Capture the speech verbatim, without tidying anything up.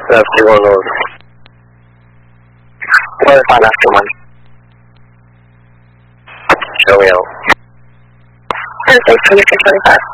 That's the one of where's my last one? Show me out. Perfect, twenty-six twenty-five.